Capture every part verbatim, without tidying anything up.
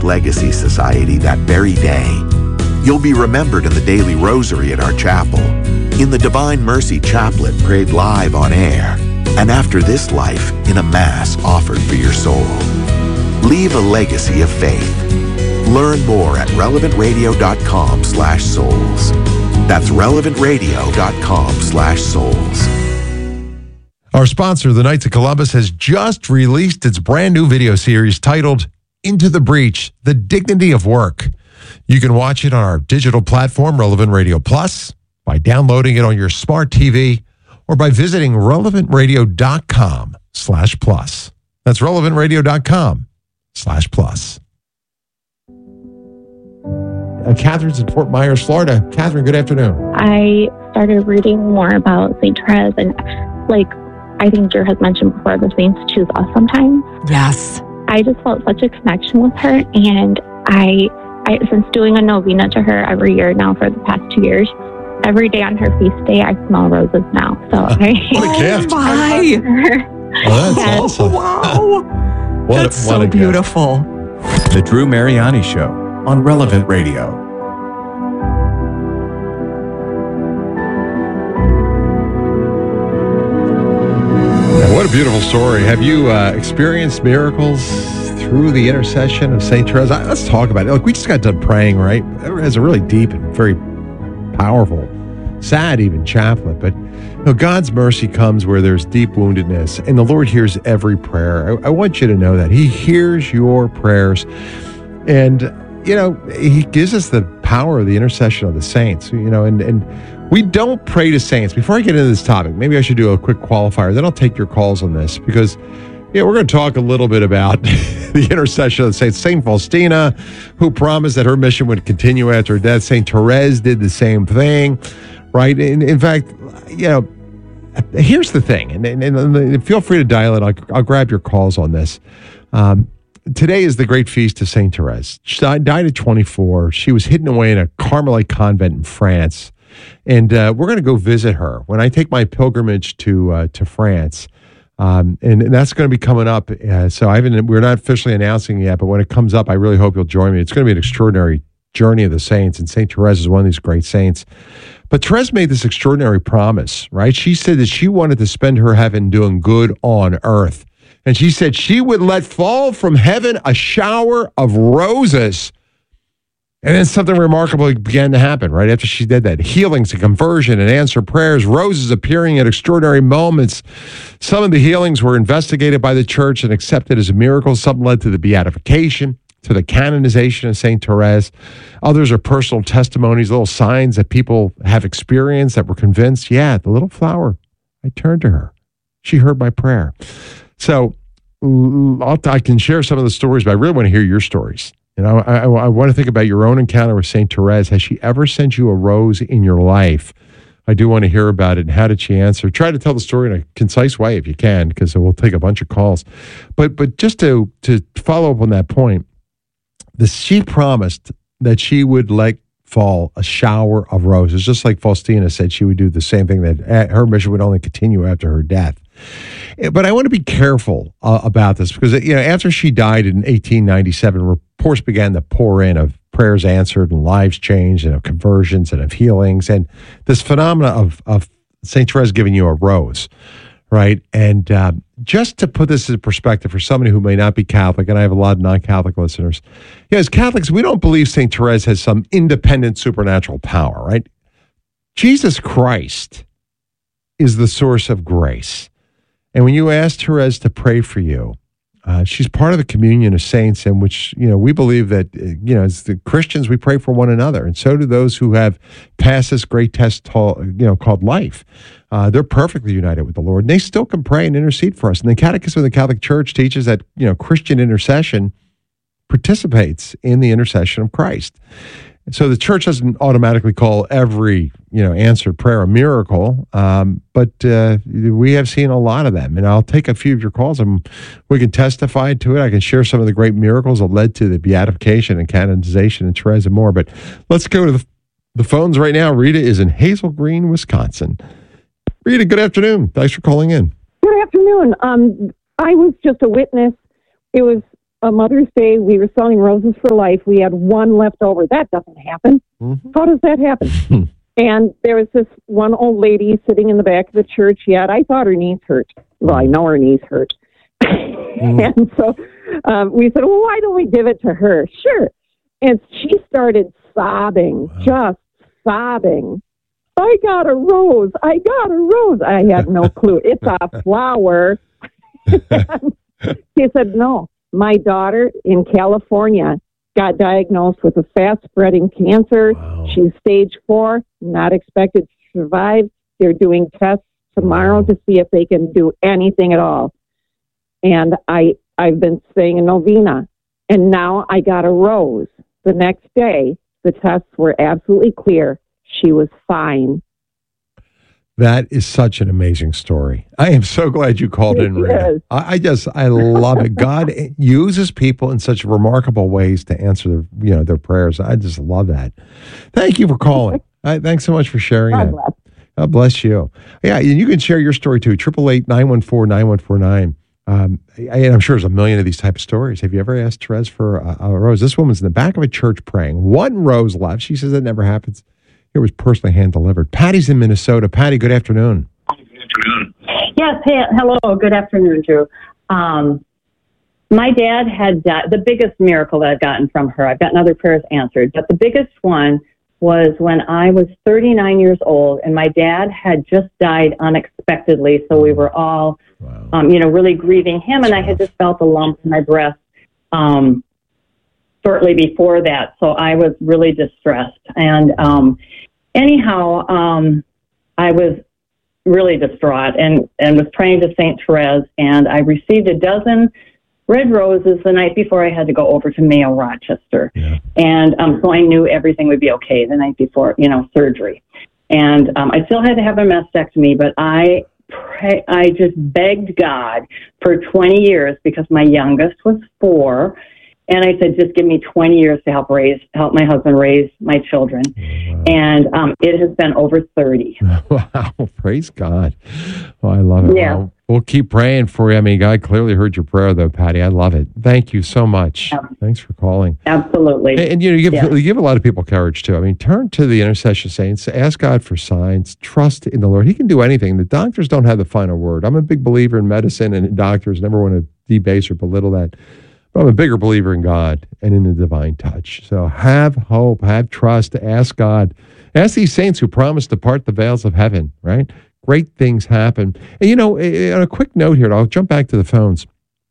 Grace Legacy Society that very day. You'll be remembered in the daily rosary at our chapel, in the Divine Mercy Chaplet prayed live on air, and after this life in a Mass offered for your soul. Leave a legacy of faith. Learn more at relevantradio.com slash souls. That's relevantradio.com slash souls. Our sponsor, the Knights of Columbus, has just released its brand new video series titled Into the Breach, The Dignity of Work. You can watch it on our digital platform, Relevant Radio Plus, by downloading it on your smart T V, or by visiting relevantradio.com slash plus. That's relevantradio.com slash plus. Uh, Catherine's in Fort Myers, Florida. Catherine, good afternoon. I started reading more about Saint Therese, and like I think Drew has mentioned before, the saints choose us sometimes. Yes. I just felt such a connection with her, and I, I since doing a novena to her every year now for the past two years, every day on her feast day, I smell roses now. So I, what a gift. Oh, my. Oh, that's Yes. awesome. Wow. What, That's what so a gift. beautiful. The Drew Mariani Show on Relevant Radio. What a beautiful story. Have you uh, experienced miracles through the intercession of Saint Therese? I, let's talk about it. Look, we just got done praying, right? It has a really deep and very powerful, sad even chaplet. But you know, God's mercy comes where there's deep woundedness, and the Lord hears every prayer. I, I want you to know that. He hears your prayers. And, you know, he gives us the power of the intercession of the saints, you know, and, and we don't pray to saints. Before I get into this topic, maybe I should do a quick qualifier. Then I'll take your calls on this because, yeah, we're going to talk a little bit about the intercession of the saints. Saint Faustina, who promised that her mission would continue after her death. Saint Therese did the same thing, right? In, in fact, you know, here's the thing, and, and, and feel free to dial in. I'll, I'll grab your calls on this. Um, Today is the great feast of Saint Therese. She died at twenty-four. She was hidden away in a Carmelite convent in France. And uh, we're going to go visit her when I take my pilgrimage to uh, to France. Um, and, and that's going to be coming up. Uh, so I haven't, we're not officially announcing it yet, but when it comes up, I really hope you'll join me. It's going to be an extraordinary journey of the saints, and Saint Therese is one of these great saints. But Therese made this extraordinary promise, right? She said that she wanted to spend her heaven doing good on earth. And she said she would let fall from heaven a shower of roses. And then something remarkable began to happen right after she did that. Healings and conversion and answered prayers, roses appearing at extraordinary moments. Some of the healings were investigated by the church and accepted as miracles. Some led to the beatification, to the canonization of Saint Therese. Others are personal testimonies, little signs that people have experienced that were convinced, yeah, the little flower, I turned to her. She heard my prayer. So I'll, I can share some of the stories, but I really want to hear your stories. You know, I, I, I want to think about your own encounter with Saint Therese. Has she ever sent you a rose in your life? I do want to hear about it. And how did she answer? Try to tell the story in a concise way if you can, because we'll take a bunch of calls. But but just to to follow up on that point, the, she promised that she would let fall a shower of roses, just like Faustina said she would do the same thing, that her mission would only continue after her death. But I want to be careful uh, about this because, you know, after she died in eighteen ninety-seven, reports began to pour in of prayers answered and lives changed and of conversions and of healings and this phenomena of, of Saint Therese giving you a rose, right? And uh, just to put this in perspective for somebody who may not be Catholic, and I have a lot of non-Catholic listeners, you know, as Catholics, we don't believe Saint Therese has some independent supernatural power, right? Jesus Christ is the source of grace. And when you ask Therese to pray for you, uh, she's part of the communion of saints in which, you know, we believe that, uh, you know, as the Christians, we pray for one another. And so do those who have passed this great test, to, you know, called life. Uh, they're perfectly united with the Lord. And they still can pray and intercede for us. And the Catechism of the Catholic Church teaches that, you know, Christian intercession participates in the intercession of Christ. So the church doesn't automatically call every, you know, answered prayer a miracle, um, but uh, we have seen a lot of them. And I'll take a few of your calls and we can testify to it. I can share some of the great miracles that led to the beatification and canonization and Therese and more. But let's go to the, the phones right now. Rita is in Hazel Green, Wisconsin. Rita, good afternoon. Thanks for calling in. Good afternoon. Um, I was just a witness. It was a Mother's Day, we were selling roses for life. We had one left over. That doesn't happen. Mm-hmm. How does that happen? And there was this one old lady sitting in the back of the church yet. I thought her knees hurt. Well, I know her knees hurt. Mm. And so um, we said, well, why don't we give it to her? Sure. And she started sobbing, wow. just sobbing. I got a rose. I got a rose. I had no clue. It's a flower. She said, no, my daughter in California got diagnosed with a fast-spreading cancer. Wow. She's stage four, not expected to survive. They're doing tests tomorrow wow. to see if they can do anything at all. And I, I've been saying a novena, and now I got a rose. The next day, the tests were absolutely clear. She was fine. That is such an amazing story. I am so glad you called it in, Rita. I, I just, I love it. God uses people in such remarkable ways to answer their, you know, their prayers. I just love that. Thank you for calling. I, thanks so much for sharing God that. Bless. God bless you. Yeah, and you can share your story too. eight eight eight, nine one four, nine one four nine. Um, and I'm sure there's a million of these type of stories. Have you ever asked Therese for a, a rose? This woman's in the back of a church praying. One rose left. She says that never happens. It was personally hand-delivered. Patty's in Minnesota. Patty, good afternoon. Yes, hey, hello. Good afternoon, Drew. Um, my dad had died. The biggest miracle that I've gotten from her, I've gotten other prayers answered, but the biggest one was when I was thirty-nine years old, and my dad had just died unexpectedly, so we were all, wow. um, you know, really grieving him, and I had just felt a lump in my breast um, shortly before that, so I was really distressed. And um, anyhow, um, I was really distraught and, and was praying to Saint Therese, and I received a dozen red roses the night before I had to go over to Mayo Rochester. Yeah. And um, so I knew everything would be okay the night before, you know, surgery. And um, I still had to have a mastectomy, but I pray, I just begged God for twenty years because my youngest was four. And I said, just give me twenty years to help raise, help my husband raise my children. Wow. And um, it has been over thirty. Wow. Praise God. Well, I love it. Yeah. Well, we'll keep praying for you. I mean, God clearly heard your prayer, though, Patty. I love it. Thank you so much. Yeah. Thanks for calling. Absolutely. And, and you know, you give, yeah. you give a lot of people courage, too. I mean, turn to the intercession saints, ask God for signs, trust in the Lord. He can do anything. The doctors don't have the final word. I'm a big believer in medicine and doctors. Never want to debase or belittle that. But I'm a bigger believer in God and in the divine touch. So have hope, have trust, ask God. Ask these saints who promised to part the veils of heaven, right? Great things happen. And, you know, on a quick note here, I'll jump back to the phones.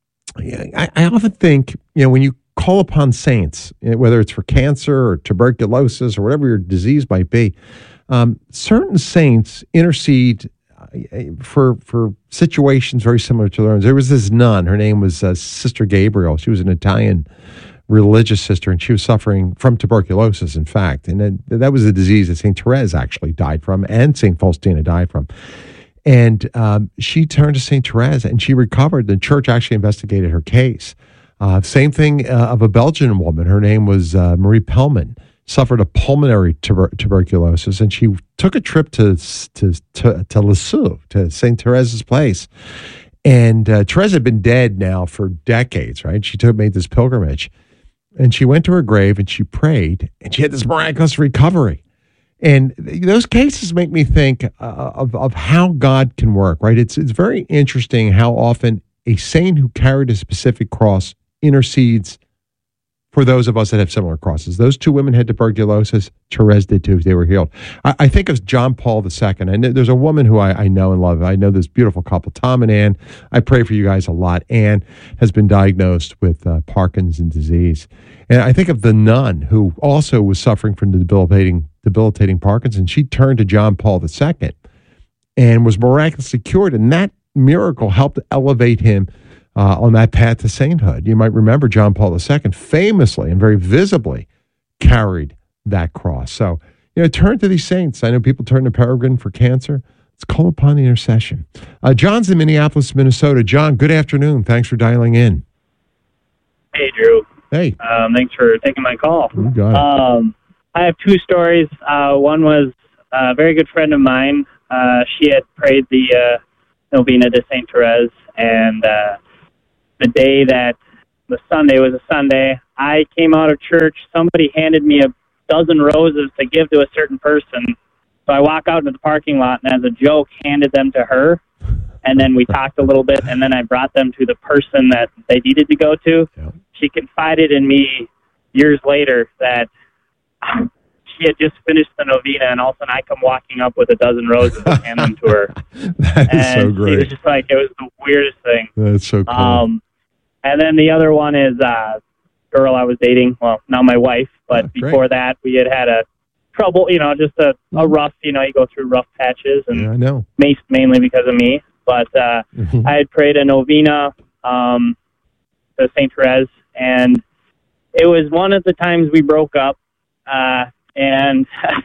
I, I often think, you know, when you call upon saints, whether it's for cancer or tuberculosis or whatever your disease might be, um, certain saints intercede for for situations very similar to their own. There was this nun. Her name was uh, Sister Gabriel. She was an Italian religious sister, and she was suffering from tuberculosis, in fact. And then, that was a disease that Saint Therese actually died from, and Saint Faustina died from. And um, she turned to Saint Therese, and she recovered. The church actually investigated her case. Uh, same thing uh, of a Belgian woman. Her name was uh, Marie Pellman. Suffered a pulmonary tuber- tuberculosis, and she took a trip to to to, to Lisieux, to Saint Therese's place. And uh, Therese had been dead now for decades, right? She took made this pilgrimage, and she went to her grave and she prayed, and she had this miraculous recovery. And those cases make me think uh, of of how God can work, right? It's it's very interesting how often a saint who carried a specific cross intercedes for those of us that have similar crosses. Those two women had tuberculosis. Therese did too. They were healed. I, I think of John Paul the Second. And there's a woman who I, I know and love. I know this beautiful couple, Tom and Ann. I pray for you guys a lot. Ann has been diagnosed with uh, Parkinson's disease. And I think of the nun who also was suffering from debilitating, debilitating Parkinson's. She turned to John Paul the Second and was miraculously cured. And that miracle helped elevate him Uh, on that path to sainthood. You might remember John Paul the Second famously and very visibly carried that cross. So, you know, turn to these saints. I know people turn to Peregrine for cancer. Let's call upon the intercession. Uh, John's in Minneapolis, Minnesota. John, good afternoon. Thanks for dialing in. Hey, Drew. Hey. Um, thanks for taking my call. You got it. Um, I have two stories. Uh, one was a very good friend of mine. Uh, she had prayed the uh, novena to Saint Therese, and uh, the day that the Sunday was a Sunday. I came out of church. Somebody handed me a dozen roses to give to a certain person. So I walk out into the parking lot and, as a joke, handed them to her. And then we talked a little bit, and then I brought them to the person that they needed to go to. Yeah. She confided in me years later that she had just finished the novena, and all of a sudden I come walking up with a dozen roses and hand them to her. That is and so great. It was just like, it was the weirdest thing. That's so cool. Um, and then the other one is uh, a girl I was dating. Well, not my wife, but oh, before that we had had a trouble, you know, just a, a rough, you know, you go through rough patches. And yeah, I know. Mainly because of me. But uh, mm-hmm. I had prayed a novena um, to Saint Therese, and it was one of the times we broke up. Uh, and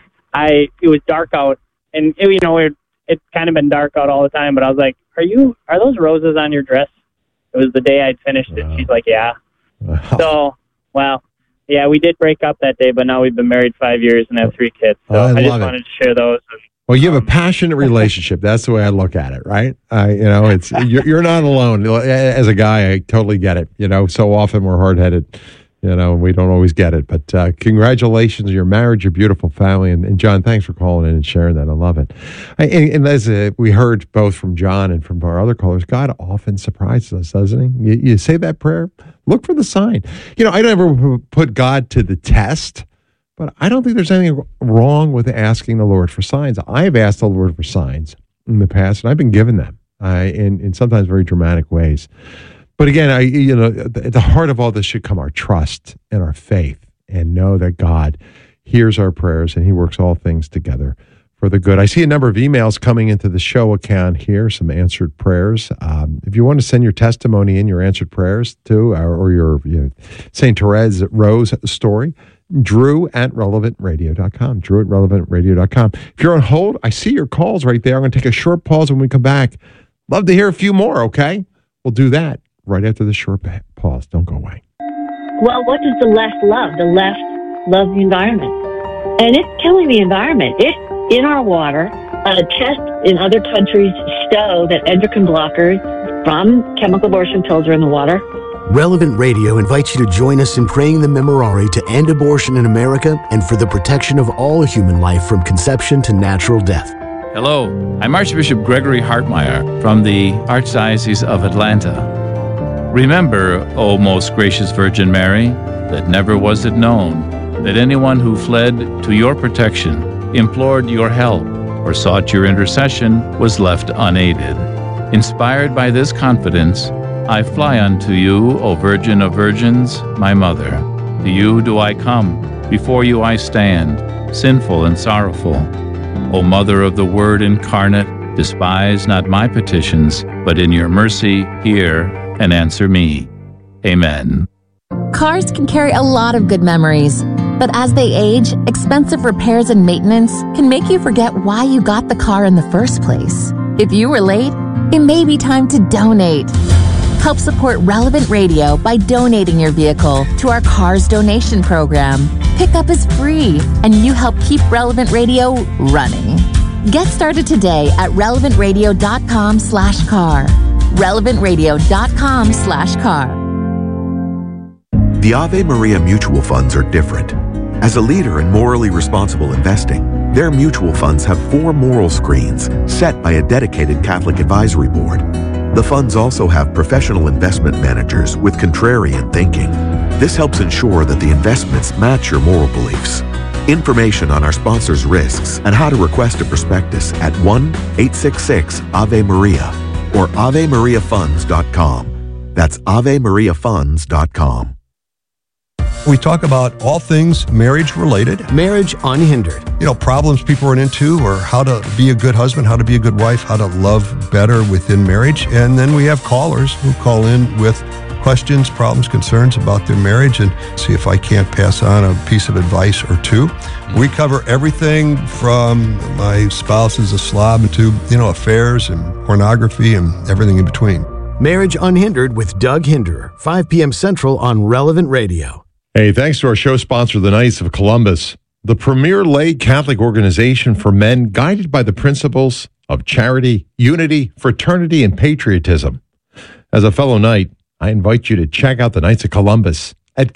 I, it was dark out, and it, you know, it it's kind of been dark out all the time. But I was like, "Are you? Are those roses on your dress?" It was the day I'd finished wow. it. She's like, "Yeah." Wow. So, well, yeah, we did break up that day, but now we've been married five years and have three kids. So I, I just it. wanted to share those. And, well, you have a passionate relationship. That's the way I look at it, right? I, you know, it's you're, you're not alone. As a guy, I totally get it. You know, so often we're hard-headed. You know, we don't always get it. But uh, congratulations on your marriage, your beautiful family. And, and John, thanks for calling in and sharing that. I love it. I, and, and as uh, we heard both from John and from our other callers, God often surprises us, doesn't he? You, you say that prayer, look for the sign. You know, I never put God to the test. But I don't think there's anything wrong with asking the Lord for signs. I've asked the Lord for signs in the past, and I've been given them uh, in, in sometimes very dramatic ways. But again, I you know, at the heart of all this should come our trust and our faith, and know that God hears our prayers and he works all things together for the good. I see a number of emails coming into the show account here, some answered prayers. Um, if you want to send your testimony in, your answered prayers too, or, or your you know, Saint Therese Rose story, Drew at relevant radio dot com. Drew at relevant radio dot com. If you're on hold, I see your calls right there. I'm going to take a short pause when we come back. Love to hear a few more, okay? We'll do that right after the short pause. Don't go away. Well, what does the left love? The left loves the environment. And it's killing the environment. It's in our water. Uh, tests in other countries show that endocrine blockers from chemical abortion pills are in the water. Relevant Radio invites you to join us in praying the Memorare to end abortion in America and for the protection of all human life from conception to natural death. Hello, I'm Archbishop Gregory Hartmeyer from the Archdiocese of Atlanta. Remember, O most gracious Virgin Mary, that never was it known that anyone who fled to your protection, implored your help, or sought your intercession was left unaided. Inspired by this confidence, I fly unto you, O Virgin of Virgins, my Mother. To you do I come, before you I stand, sinful and sorrowful. O Mother of the Word incarnate, despise not my petitions, but in your mercy hear and answer me. Amen. Cars can carry a lot of good memories, but as they age, expensive repairs and maintenance can make you forget why you got the car in the first place. If you were late, it may be time to donate. Help support Relevant Radio by donating your vehicle to our Cars Donation Program. Pickup is free, and you help keep Relevant Radio running. Get started today at relevant radio dot com slash car. relevant radio dot com slash car. The Ave Maria mutual funds are different. As a leader in morally responsible investing, their mutual funds have four moral screens set by a dedicated Catholic advisory board. The funds also have professional investment managers with contrarian thinking. This helps ensure that the investments match your moral beliefs. Information on our sponsors' risks and how to request a prospectus at one eight six six Ave Maria or ave maria funds dot com. That's ave maria funds dot com. We talk about all things marriage related. Marriage Unhindered. You know, problems people run into, or how to be a good husband, how to be a good wife, how to love better within marriage. And then we have callers who call in with questions, problems, concerns about their marriage, and see if I can't pass on a piece of advice or two. We cover everything from my spouse is a slob to, you know, affairs and pornography and everything in between. Marriage Unhindered with Doug Hinderer, five p.m. Central on Relevant Radio. Hey, thanks to our show sponsor, the Knights of Columbus, the premier lay Catholic organization for men guided by the principles of charity, unity, fraternity, and patriotism. As a fellow Knight, I invite you to check out the Knights of Columbus at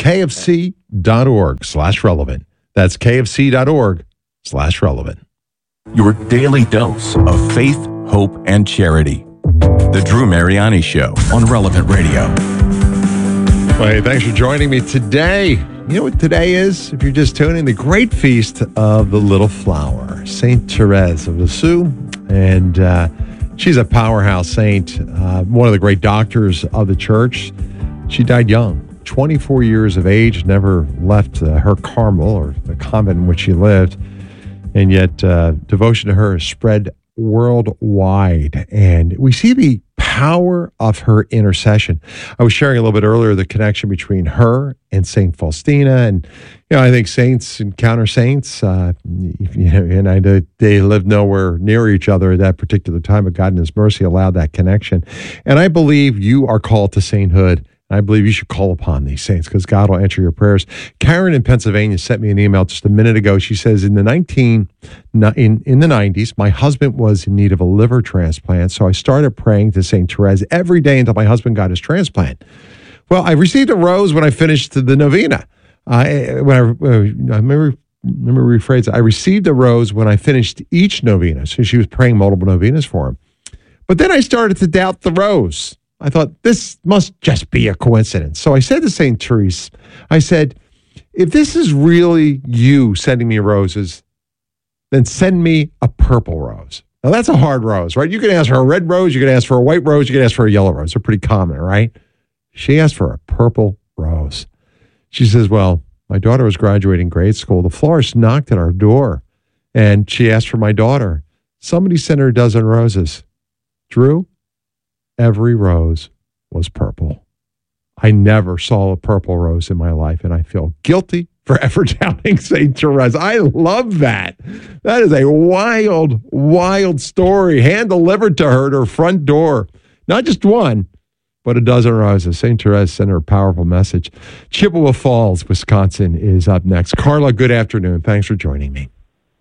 kfc.org slash relevant. That's kfc.org slash relevant. Your daily dose of faith, hope, and charity. The Drew Mariani Show on Relevant Radio. Well, hey, thanks for joining me today. You know what today is? If you're just tuning in, the great feast of the Little Flower, Saint Therese of Lisieux. And uh, she's a powerhouse saint, uh, one of the great doctors of the church. She died young, twenty-four years of age, never left uh, her Carmel or the convent in which she lived. And yet uh, devotion to her is spread worldwide. And we see the power of her intercession. I was sharing a little bit earlier the connection between her and Saint Faustina. And, you know, I think saints encounter saints. Uh, you know, and I know they lived nowhere near each other at that particular time, but God in His mercy allowed that connection. And I believe you are called to sainthood. I believe you should call upon these saints because God will answer your prayers. Karen in Pennsylvania sent me an email just a minute ago. She says, in the nineteen in in the nineties, my husband was in need of a liver transplant, so I started praying to Saint Therese every day until my husband got his transplant. Well, I received a rose when I finished the novena. I when I, uh, I remember. Let me rephrase it. I received a rose when I finished each novena. So she was praying multiple novenas for him. But then I started to doubt the rose. I thought, this must just be a coincidence. So I said to Saint Therese, I said, if this is really you sending me roses, then send me a purple rose. Now, that's a hard rose, right? You can ask for a red rose, you can ask for a white rose, you can ask for a yellow rose. They're pretty common, right? She asked for a purple rose. She says, well, my daughter was graduating grade school. The florist knocked at our door, and she asked for my daughter. Somebody sent her a dozen roses. Drew? Every rose was purple. I never saw a purple rose in my life, and I feel guilty for ever doubting Saint Therese. I love that. That is a wild, wild story, hand-delivered to her at her front door. Not just one, but a dozen roses. Saint Therese sent her a powerful message. Chippewa Falls, Wisconsin is up next. Carla, good afternoon. Thanks for joining me.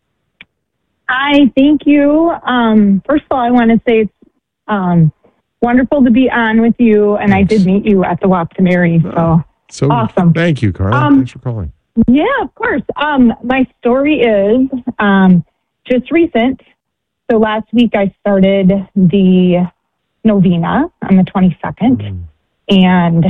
Hi, thank you. Um, first of all, I want to say it's um, wonderful to be on with you, and Thanks. I did meet you at the Walk to Mary, so, oh, so awesome. Thank you, Carla. Um, Thanks for calling. Yeah, of course. Um, my story is um, just recent. So last week I started the novena on the twenty-second, mm. and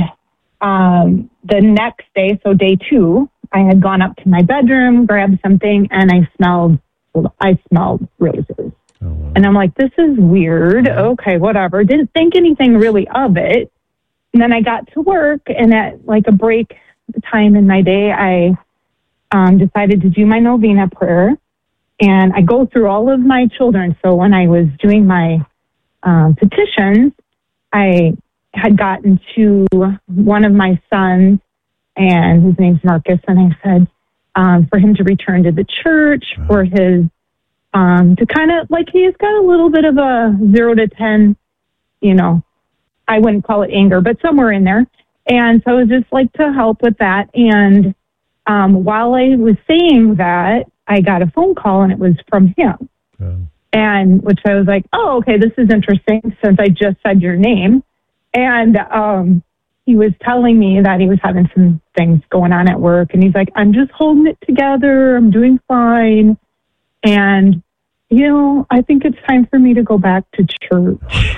um, the next day, so day two, I had gone up to my bedroom, grabbed something, and I smelled, I smelled roses. Oh, wow. And I'm like, this is weird. Okay, whatever. Didn't think anything really of it. And then I got to work, and at like a break time in my day, I um, decided to do my novena prayer. And I go through all of my children. So when I was doing my um, petitions, I had gotten to one of my sons, and his name's Marcus, and I said um, for him to return to the church, for his Um, to kind of, like, he's got a little bit of a zero to ten, you know, I wouldn't call it anger, but somewhere in there. And so it was just like to help with that. And um, while I was saying that, I got a phone call, and it was from him. Yeah. And which I was like, oh, okay, this is interesting since I just said your name. And um, he was telling me that he was having some things going on at work. And he's like, I'm just holding it together. I'm doing fine. And, you know, I think it's time for me to go back to church.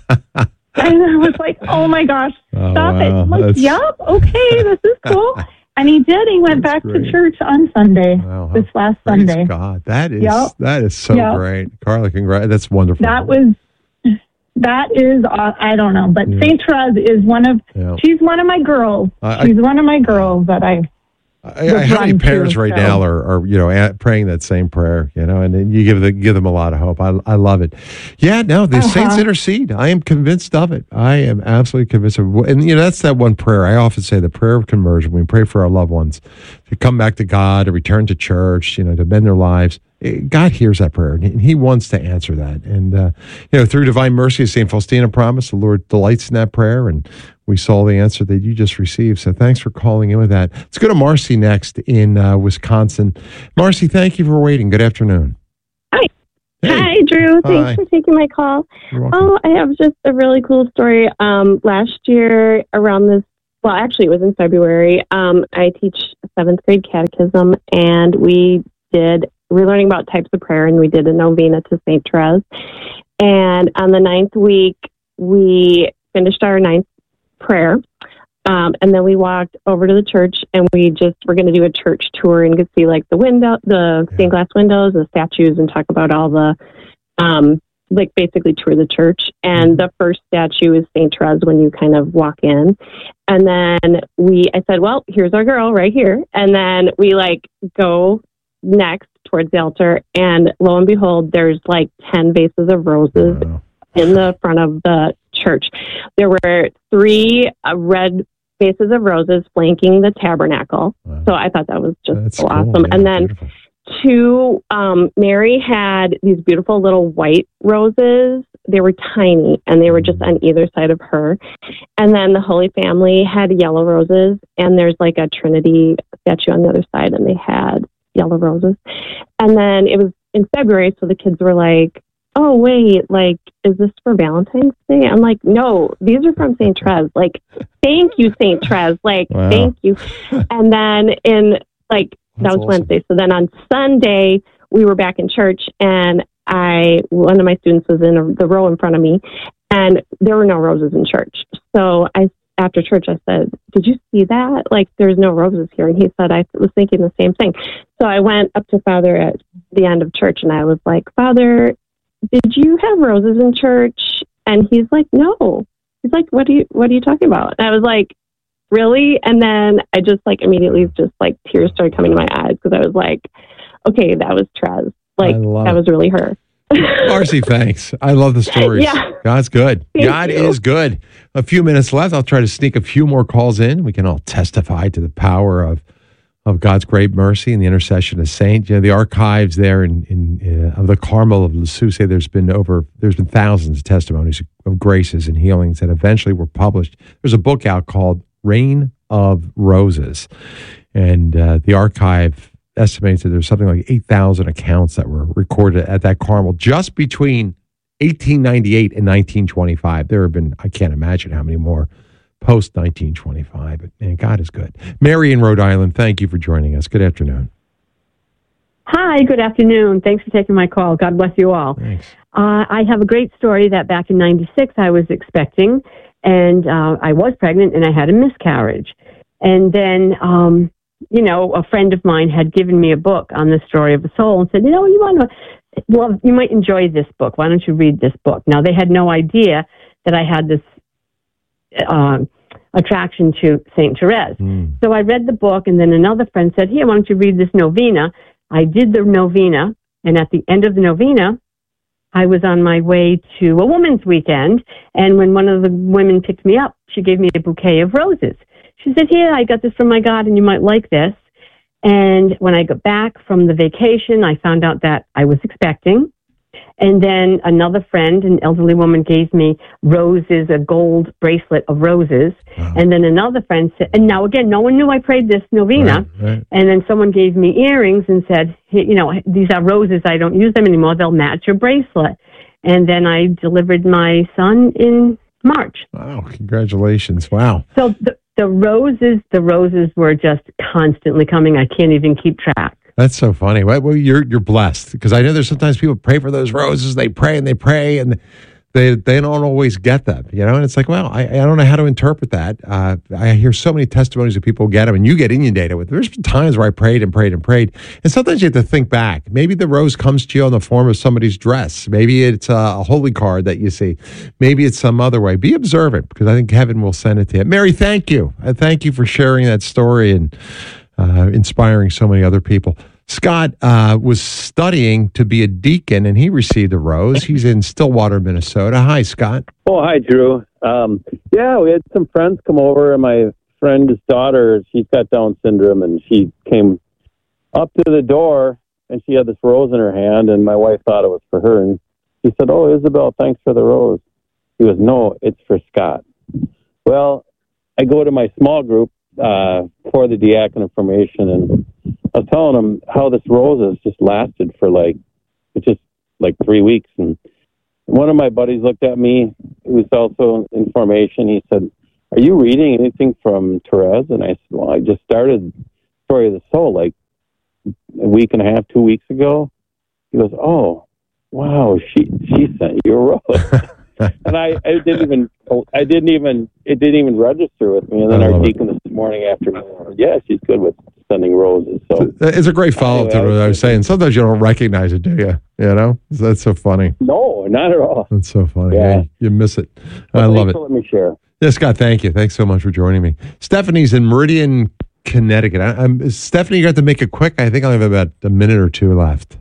And I was like, oh, my gosh, stop oh, wow. it. I'm like, That's... yep, okay, this is cool. And he did. He went That's back great. to church on Sunday, wow, this last Praise Sunday. God, that is, yep. that is so yep. great. Carla, congrats. That's wonderful. That was... That is, uh, I don't know, but yeah. Saint Therese is one of, yeah. she's one of my girls. Uh, she's I, one of my girls that I... I, I, how many parents too, right so. now are, are, you know, at, praying that same prayer, you know, and then you give the, give them a lot of hope. I, I love it. Yeah, no, the uh-huh. saints intercede. I am convinced of it. I am absolutely convinced of it. And, you know, that's that one prayer. I often say the prayer of conversion. We pray for our loved ones to come back to God, to return to church, you know, to mend their lives. God hears that prayer, and He wants to answer that. And, uh, you know, through divine mercy, as Saint Faustina promised, the Lord delights in that prayer, and we saw the answer that you just received. So thanks for calling in with that. Let's go to Marcy next in uh, Wisconsin. Marcy, thank you for waiting. Good afternoon. Hi. Hi, Drew. Thanks Hi. for taking my call. You're welcome. Oh, I have just a really cool story. Um, last year, around this, well, actually, it was in February. Um, I teach seventh grade catechism, and we did. We're learning about types of prayer, and we did a novena to Saint Therese. And on the ninth week, we finished our ninth prayer. Um, and then we walked over to the church, and we just were going to do a church tour and could see like the window, the stained glass windows, the statues, and talk about all the, um, like basically tour the church. And the first statue is Saint Therese when you kind of walk in. And then we, I said, well, here's our girl right here. And then we like go next towards the altar, and lo and behold, there's like ten vases of roses Wow. in the front of the church. There were three uh, red vases of roses flanking the tabernacle. Wow. So I thought that was just That's so cool. awesome. Yeah, and then beautiful. two, um, Mary had these beautiful little white roses. They were tiny, and they were just on either side of her. And then the Holy Family had yellow roses, and there's like a Trinity statue on the other side, and they had yellow roses. And then it was in February, so the kids were like, oh, wait, like, is this for Valentine's Day? I'm like, no, these are from Saint Therese. Like, thank you, Saint Therese. Like, Wow. thank you. And then in, like, that That's was awesome. Wednesday. So then on Sunday, we were back in church, and I, one of my students was in a, the row in front of me, and there were no roses in church. So I, after church, I said, did you see that? Like, there's no roses here. And he said, I was thinking the same thing. So I went up to Father at the end of church, and I was like, Father, did you have roses in church? And he's like, no. He's like, what are you, what are you talking about? And I was like, really? And then I just like immediately just like tears started coming to my eyes, because I was like, okay, that was Therese. Like, I love that it. was really her. Marcy, thanks. I love the stories. Yeah. God's good. Thank God you. is good. A few minutes left. I'll try to sneak a few more calls in. We can all testify to the power of of God's great mercy and the intercession of saints. You know, the archives there in, in uh, of the Carmel of Lisieux say there's been over there's been thousands of testimonies of graces and healings that eventually were published. There's a book out called Rain of Roses, and uh, the archive estimates that there's something like eight thousand accounts that were recorded at that Carmel just between eighteen ninety-eight and nineteen twenty-five. There have been, I can't imagine how many more post nineteen twenty-five, but man, God is good. Mary in Rhode Island, thank you for joining us. Good afternoon. Hi, good afternoon. Thanks for taking my call. God bless you all. Thanks. Uh, I have a great story that back in ninety-six I was expecting, and uh, I was pregnant, and I had a miscarriage. And then, um, you know, a friend of mine had given me a book on the story of the soul and said, you know, you want to, well, you might enjoy this book. Why don't you read this book? Now, they had no idea that I had this uh, attraction to Saint Therese. Mm. So I read the book, and then another friend said, here, why don't you read this novena? I did the novena, and at the end of the novena, I was on my way to a woman's weekend, and when one of the women picked me up, she gave me a bouquet of roses. She said, here, I got this from my God, and you might like this. And when I got back from the vacation, I found out that I was expecting. And then another friend, an elderly woman, gave me roses, a gold bracelet of roses. Wow. And then another friend said, and now again, no one knew I prayed this novena. Right, right. And then someone gave me earrings and said, hey, you know, these are roses. I don't use them anymore. They'll match your bracelet. And then I delivered my son in March. Wow, congratulations. Wow. So the, the roses, the roses were just constantly coming. I can't even keep track. That's so funny. Well, well, you're you're blessed, because I know there's sometimes people pray for those roses. They pray and they pray and they they don't always get them, you know. And it's like, well, I, I don't know how to interpret that. Uh, I hear so many testimonies of people get them, and you get inundated with. There's been times where I prayed and prayed and prayed, and sometimes you have to think back. Maybe the rose comes to you in the form of somebody's dress. Maybe it's a holy card that you see. Maybe it's some other way. Be observant, because I think heaven will send it to you. Mary, thank you. I thank you for sharing that story and uh, inspiring so many other people. Scott uh, was studying to be a deacon, and he received a rose. He's in Stillwater, Minnesota. Hi, Scott. Oh, hi, Drew. Um, yeah, we had some friends come over, and my friend's daughter, she's got Down syndrome, and she came up to the door, and she had this rose in her hand, and my wife thought it was for her. And she said, oh, Isabel, thanks for the rose. He goes, no, it's for Scott. Well, I go to my small group uh, for the diaconate formation, and I was telling them how this rose has just lasted for like, it just like three weeks. And one of my buddies looked at me, who's also in formation. He said, "Are you reading anything from Therese?" And I said, "Well, I just started Story of the Soul like a week and a half, two weeks ago." He goes, "Oh, wow, she she sent you a rose." And I, I didn't even, I didn't even, it didn't even register with me. And then our deacon this morning after, yeah, she's good with sending roses. So it's a great follow-up anyway, to what I was saying. Sometimes you don't recognize it, do you? You know, that's so funny. No, not at all. That's so funny. Yeah. Yeah, you miss it. Well, I love thanks it. for letting me share. Yeah, Scott, thank you. Thanks so much for joining me. Stephanie's in Meridian, Connecticut. I, I'm, Stephanie, you got to make it quick. I think I have about a minute or two left.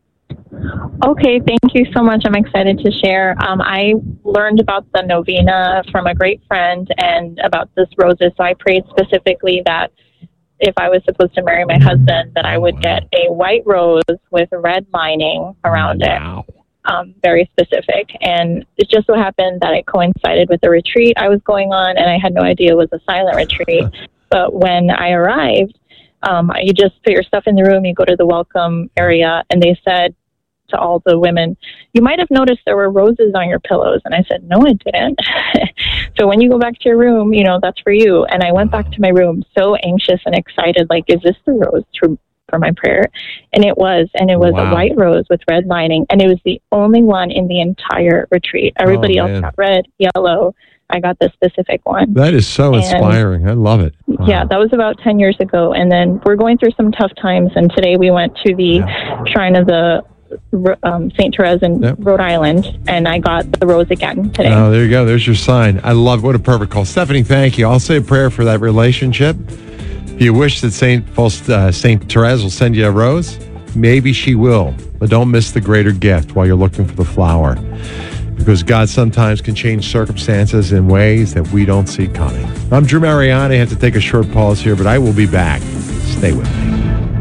Okay, thank you so much. I'm excited to share. Um, I learned about the novena from a great friend and about this roses. So I prayed specifically that if I was supposed to marry my husband, that I would get a white rose with red lining around wow. it. Um, very specific. And it just so happened that it coincided with the retreat I was going on, and I had no idea it was a silent retreat. But when I arrived, um, you just put your stuff in the room, you go to the welcome area, and they said to all the women, "You might have noticed there were roses on your pillows." And I said, "No, I didn't." So when you go back to your room, you know, that's for you. And I went back to my room so anxious and excited, like, is this the rose for, for my prayer? And it was, and it was Wow. a white rose with red lining. And it was the only one in the entire retreat. Everybody Oh, else man. got red, yellow. I got the specific one. That is so And- inspiring. I love it. Wow. Yeah, that was about ten years ago. And then we're going through some tough times. And today we went to the shrine of the um, Saint Therese in Yep. Rhode Island, and I got the rose again today. Oh, there you go. There's your sign. I love what a perfect call. Stephanie, thank you. I'll say a prayer for that relationship. If you wish that Saint uh, Saint Therese will send you a rose, maybe she will. But don't miss the greater gift while you're looking for the flower. Because God sometimes can change circumstances in ways that we don't see coming. I'm Drew Mariani. I have to take a short pause here, but I will be back. Stay with me.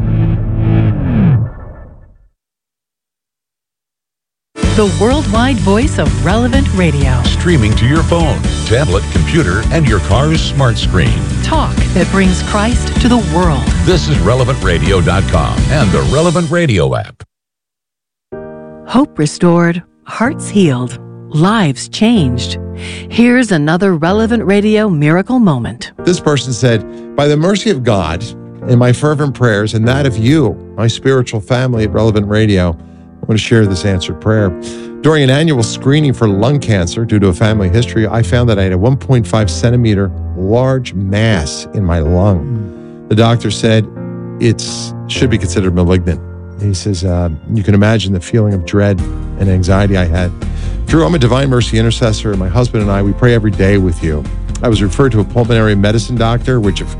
The worldwide voice of Relevant Radio. Streaming to your phone, tablet, computer, and your car's smart screen. Talk that brings Christ to the world. This is relevant radio dot com and the Relevant Radio app. Hope restored, hearts healed, lives changed. Here's another Relevant Radio miracle moment. This person said, by the mercy of God and my fervent prayers and that of you, my spiritual family at Relevant Radio, I want to share this answered prayer. During an annual screening for lung cancer due to a family history, I found that I had a one point five centimeter large mass in my lung. The doctor said it should be considered malignant. He says, uh, you can imagine the feeling of dread and anxiety I had. Drew, I'm a Divine Mercy intercessor, and my husband and I, we pray every day with you. I was referred to a pulmonary medicine doctor, which of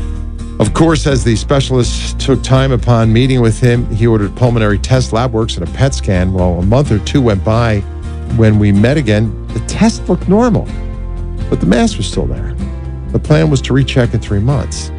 Of course, as the specialist took time upon meeting with him, he ordered pulmonary test, lab works, and a P E T scan. Well, a month or two went by. When we met again, the test looked normal, but the mass was still there. The plan was to recheck in three months.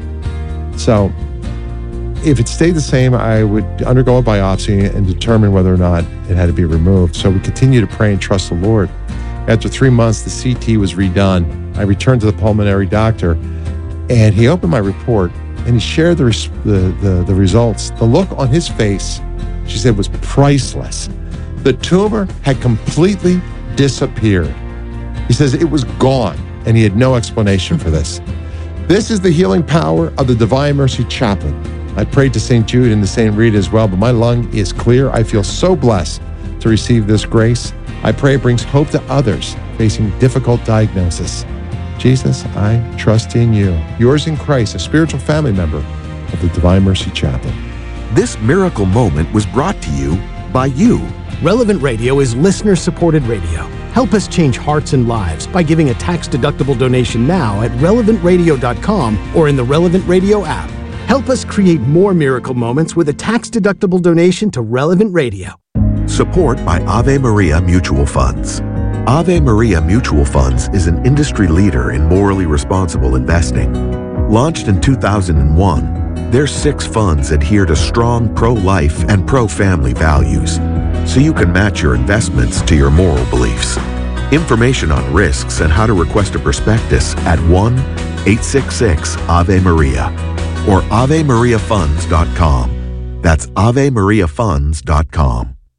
So if it stayed the same, I would undergo a biopsy and determine whether or not it had to be removed. So we continue to pray and trust the Lord. After three months, the C T was redone. I returned to the pulmonary doctor, and he opened my report, and he shared the, res- the, the, the results. The look on his face, she said, was priceless. The tumor had completely disappeared. He says it was gone, and he had no explanation for this. This is the healing power of the Divine Mercy Chaplain. I prayed to Saint Jude and to Saint Rita as well, but my lung is clear. I feel so blessed to receive this grace. I pray it brings hope to others facing difficult diagnosis. Jesus, I trust in you. Yours in Christ, a spiritual family member of the Divine Mercy Chaplain. This miracle moment was brought to you by you. Relevant Radio is listener-supported radio. Help us change hearts and lives by giving a tax-deductible donation now at relevant radio dot com or in the Relevant Radio app. Help us create more miracle moments with a tax-deductible donation to Relevant Radio. Support by Ave Maria Mutual Funds. Ave Maria Mutual Funds is an industry leader in morally responsible investing. Launched in two thousand one, their six funds adhere to strong pro-life and pro-family values, so you can match your investments to your moral beliefs. Information on risks and how to request a prospectus at one eight six six Ave Maria or ave maria funds dot com. That's ave maria funds dot com.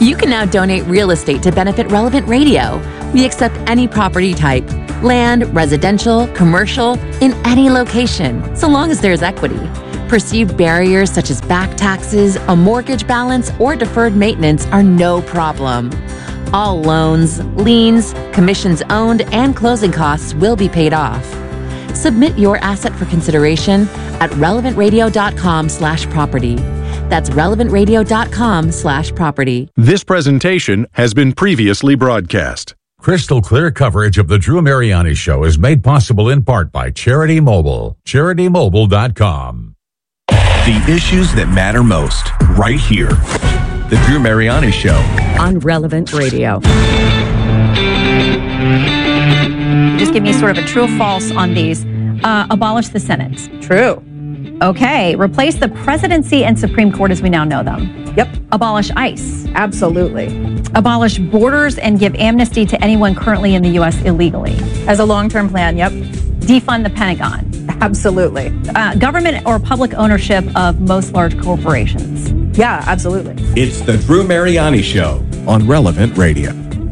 You can now donate real estate to benefit Relevant Radio. We accept any property type, land, residential, commercial, in any location, so long as there's equity. Perceived barriers such as back taxes, a mortgage balance, or deferred maintenance are no problem. All loans, liens, commissions owned, and closing costs will be paid off. Submit your asset for consideration at relevantradio.com slash property. That's relevantradio.com slash property. This presentation has been previously broadcast. Crystal clear coverage of the Drew Mariani Show is made possible in part by Charity Mobile. charity mobile dot com. The issues that matter most, right here. The Drew Mariani Show. On Relevant Radio. Just give me sort of a true or false on these. Uh, abolish the Senate. True. Okay. Replace the presidency and Supreme Court as we now know them. Yep. Abolish ICE. Absolutely. Abolish borders and give amnesty to anyone currently in the U S illegally. As a long-term plan, yep. Defund the Pentagon. Absolutely. Uh, government or public ownership of most large corporations. Yeah, absolutely. It's the Drew Mariani Show on Relevant Radio.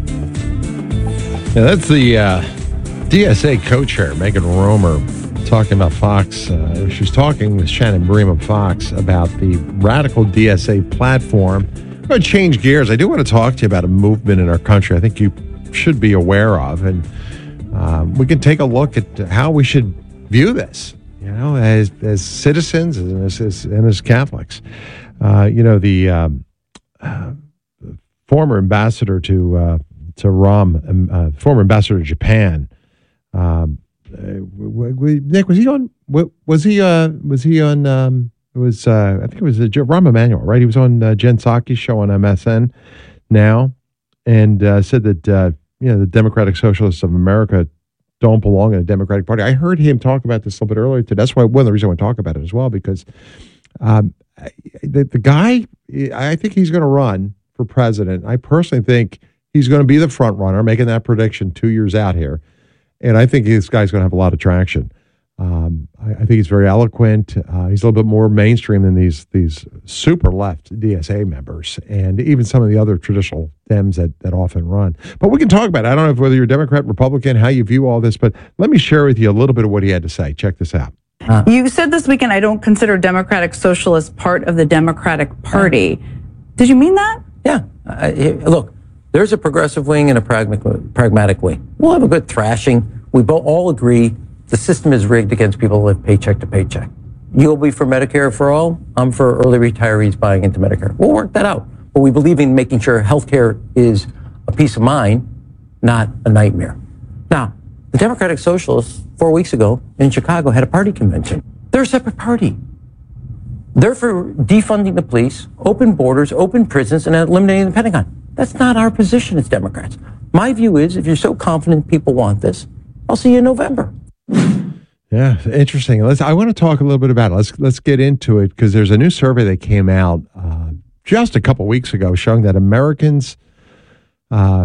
Yeah, that's the uh, D S A co-chair, Megan Romer, talking about Fox. Uh, she was talking with Shannon Bream of Fox about the radical D S A platform. I'm going to change gears. I do want to talk to you about a movement in our country I think you should be aware of, and um, we can take a look at how we should view this, you know, as as citizens and as, as, and as Catholics. Uh, you know, the um, uh, former ambassador to uh, to Rom, um, uh, former ambassador to Japan. Um, uh, w- w- Nick, was he on? W- was he? Uh, was he on? Um, it was. Uh, I think it was uh, Rahm Emanuel, right? He was on uh, Jen Psaki's show on M S N now, and uh, said that uh, you know the Democratic Socialists of America don't belong in a Democratic Party. I heard him talk about this a little bit earlier today. That's why one of the reasons I want to talk about it as well, because um, the the guy, I think he's going to run for president. I personally think he's going to be the front runner, making that prediction two years out here. And I think this guy's going to have a lot of traction. Um, I, I think he's very eloquent. Uh, he's a little bit more mainstream than these these super left D S A members and even some of the other traditional Dems that, that often run. But we can talk about it. I don't know whether you're Democrat, Republican, how you view all this, but let me share with you a little bit of what he had to say. Check this out. Uh, you said this weekend, I don't consider Democratic Socialists part of the Democratic Party. Uh, Did you mean that? Yeah. Uh, look, there's a progressive wing and a pragmatic, pragmatic wing. We'll have a good thrashing. We both all agree the system is rigged against people who live paycheck to paycheck. You'll be for Medicare for all. I'm for early retirees buying into Medicare. We'll work that out. But we believe in making sure healthcare is a peace of mind, not a nightmare. Now, the Democratic Socialists, four weeks ago in Chicago, had a party convention. They're a separate party. They're for defunding the police, open borders, open prisons, and eliminating the Pentagon. That's not our position as Democrats. My view is, if you're so confident people want this, I'll see you in November. Yeah, interesting. Let's. I want to talk a little bit about it. Let's let's get into it because there's a new survey that came out uh, just a couple weeks ago showing that Americans, uh,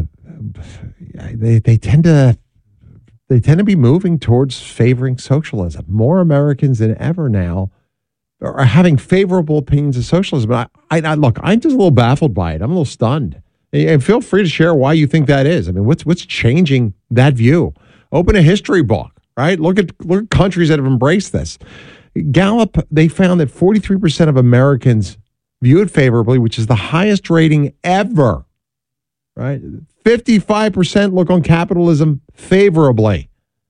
they they tend to they tend to be moving towards favoring socialism. More Americans than ever now are having favorable opinions of socialism. I, I, I look, I'm just a little baffled by it. I'm a little stunned. And feel free to share why you think that is. I mean, what's what's changing that view? Open a history book, right? Look at look at countries that have embraced this. Gallup, they found that forty-three percent of Americans view it favorably, which is the highest rating ever, right? fifty-five percent look on capitalism favorably.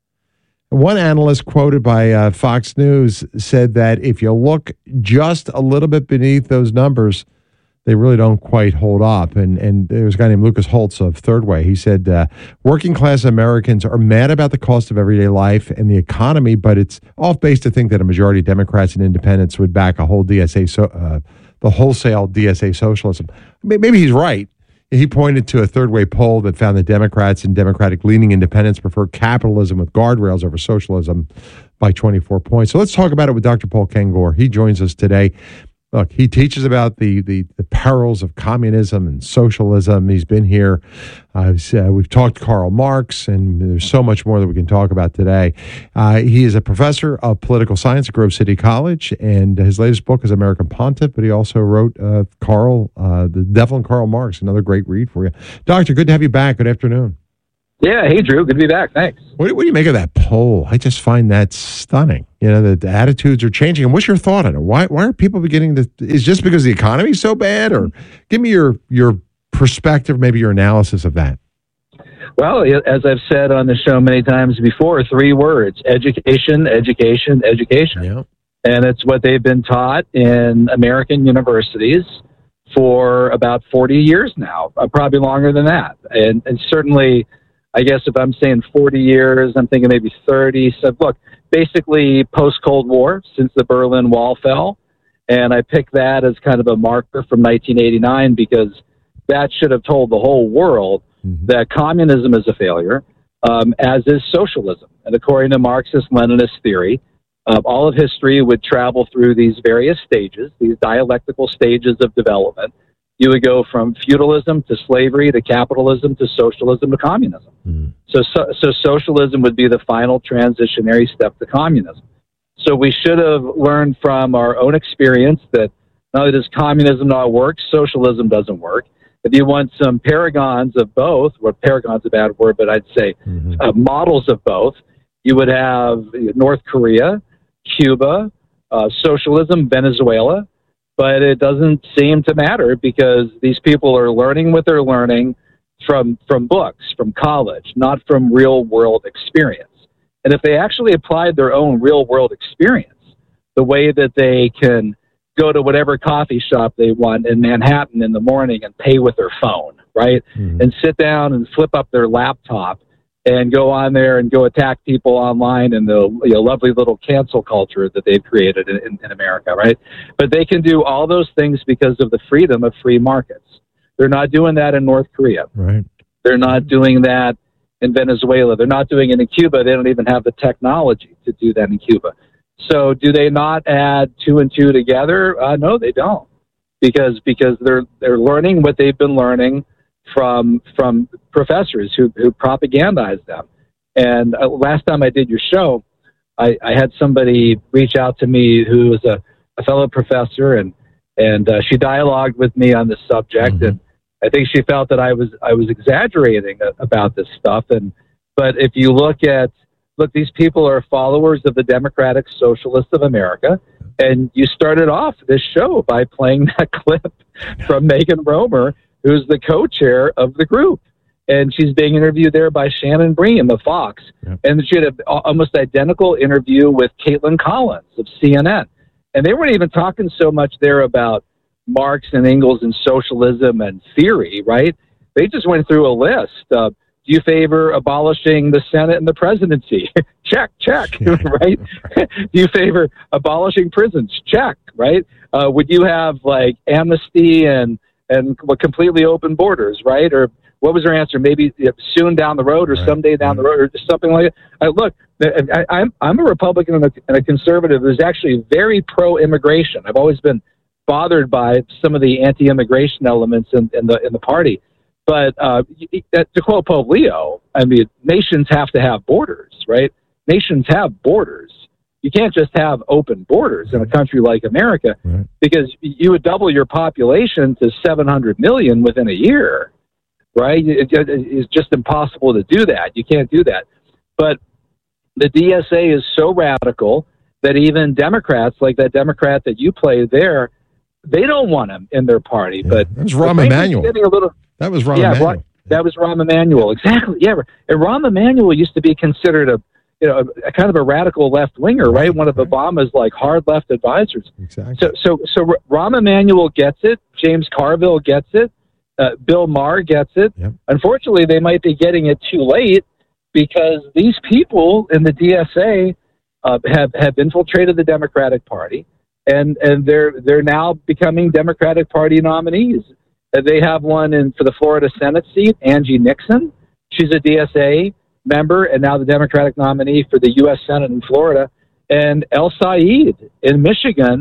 One analyst quoted by uh, Fox News said that if you look just a little bit beneath those numbers, they really don't quite hold up. And and there was a guy named Lucas Holtz of Third Way. He said, uh, working class Americans are mad about the cost of everyday life and the economy, but it's off base to think that a majority of Democrats and independents would back a whole D S A, so, uh, the wholesale D S A socialism. Maybe he's right. He pointed to a Third Way poll that found that Democrats and Democratic-leaning independents prefer capitalism with guardrails over socialism by twenty-four points. So let's talk about it with Doctor Paul Kengor. He joins us today. Look, he teaches about the, the, the perils of communism and socialism. He's been here. Uh, we've talked Karl Marx, and there's so much more that we can talk about today. Uh, he is a professor of political science at Grove City College, and his latest book is American Pontiff, but he also wrote uh, Karl, uh, The Devil and Karl Marx, another great read for you. Doctor, good to have you back. Good afternoon. Yeah, hey, Drew. Good to be back. Thanks. What, what do you make of that poll? I just find that stunning. You know, the, the attitudes are changing. And what's your thought on it? Why why are people beginning to... Is just because the economy is so bad? Or give me your your perspective, maybe your analysis of that. Well, as I've said on the show many times before, three words: education, education, education. Yeah. And it's what they've been taught in American universities for about forty years now, uh, probably longer than that. And, and certainly... I guess if I'm saying forty years, I'm thinking maybe thirty. So look, basically post-Cold War, since the Berlin Wall fell. And I picked that as kind of a marker from nineteen eighty-nine because that should have told the whole world mm-hmm. that communism is a failure, um, as is socialism. And according to Marxist-Leninist theory, uh, all of history would travel through these various stages, these dialectical stages of development. You would go from feudalism to slavery to capitalism to socialism to communism. Mm. So, so, so socialism would be the final transitionary step to communism. So we should have learned from our own experience that not only does communism not work, socialism doesn't work. If you want some paragons of both, well, paragon's a bad word, but I'd say mm-hmm. uh, models of both, you would have North Korea, Cuba, uh, socialism, Venezuela. But it doesn't seem to matter because these people are learning what they're learning from from books, from college, not from real-world experience. And if they actually applied their own real-world experience, the way that they can go to whatever coffee shop they want in Manhattan in the morning and pay with their phone, right? Mm-hmm. And sit down and flip up their laptop and go on there and go attack people online in the you know, lovely little cancel culture that they've created in, in, in America, right? But they can do all those things because of the freedom of free markets. They're not doing that in North Korea. Right. They're not doing that in Venezuela. They're not doing it in Cuba. They don't even have the technology to do that in Cuba. So do they not add two and two together? Uh, no, they don't. Because because they're they're learning what they've been learning from from professors who, who propagandize them. And uh, last time I did your show, I, I had somebody reach out to me who was a, a fellow professor, and and uh, she dialogued with me on this subject, mm-hmm. and I think she felt that I was I was exaggerating a, about this stuff. And but if you look at look, these people are followers of the Democratic Socialists of America, and you started off this show by playing that clip from Megan Romer, who's the co-chair of the group. And she's being interviewed there by Shannon Bream of Fox. Yep. And she had an almost identical interview with Caitlin Collins of C N N. And they weren't even talking so much there about Marx and Engels and socialism and theory, right? They just went through a list. Uh, do you favor abolishing the Senate and the presidency? Check, check, right? Do you favor abolishing prisons? Check, right? Uh, would you have, like, amnesty and and completely open borders, right? Or what was her answer? Maybe soon down the road, or right. someday down the road, or something like that. I, look, I, I'm I'm a Republican and a, and a conservative who's actually very pro-immigration. I've always been bothered by some of the anti-immigration elements in, in the in the party. But uh, to quote Pope Leo, I mean, nations have to have borders, right? Nations have borders. You can't just have open borders in a country like America, right. because you would double your population to seven hundred million within a year, right? It, it, it's just impossible to do that. You can't do that. But the D S A is so radical that even Democrats, like that Democrat that you played there, they don't want him in their party. Yeah. But that was Rahm Emanuel. Getting a little, that was Rahm yeah, Emanuel. That was Rahm Emanuel. Exactly. Yeah. And Rahm Emanuel used to be considered a you know, a, a kind of a radical left winger, right? One of Obama's like hard left advisors. Exactly. So, so, so Rahm Emanuel gets it. James Carville gets it. Uh, Bill Maher gets it. Yep. Unfortunately, they might be getting it too late because these people in the D S A uh, have have infiltrated the Democratic Party, and and they're they're now becoming Democratic Party nominees. Uh, they have one in for the Florida Senate seat, Angie Nixon. She's a D S A member and now the Democratic nominee for the U S Senate in Florida. And El Said in Michigan,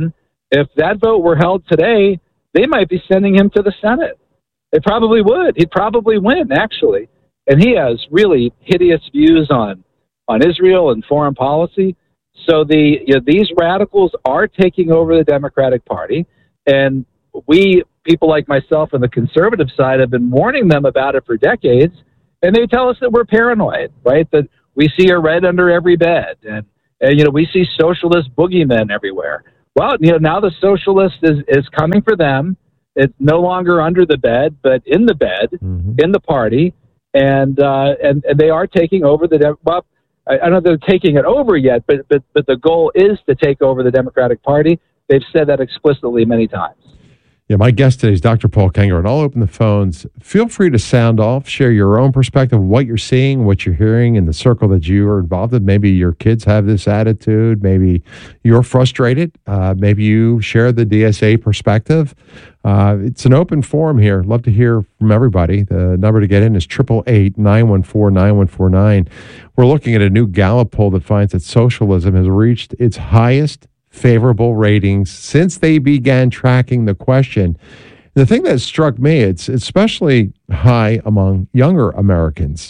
If that vote were held today, they might be sending him to the Senate. They probably would. He'd probably win, actually. And he has really hideous views on, on Israel and foreign policy. So the you know, these radicals are taking over the Democratic Party. And we, people like myself on the conservative side, have been warning them about it for decades. And they tell us that we're paranoid, right? That we see a red under every bed. And, and you know, we see socialist boogeymen everywhere. Well, you know, now the socialist is, is coming for them. It's no longer under the bed, but in the bed, mm-hmm. in the party. And, uh, and and they are taking over the, de- well, I, I don't know if they're taking it over yet, but, but, but the goal is to take over the Democratic Party. They've said that explicitly many times. Yeah, my guest today is Doctor Paul Kengor, and I'll open the phones. Feel free to sound off, share your own perspective of what you're seeing, what you're hearing in the circle that you are involved in. Maybe your kids have this attitude. Maybe you're frustrated. Uh, maybe you share the D S A perspective. Uh, it's an open forum here. Love to hear from everybody. The number to get in is eight eight eight, nine one four, nine one four nine. We're looking at a new Gallup poll that finds that socialism has reached its highest favorable ratings since they began tracking the question. The thing that struck me, it's especially high among younger Americans.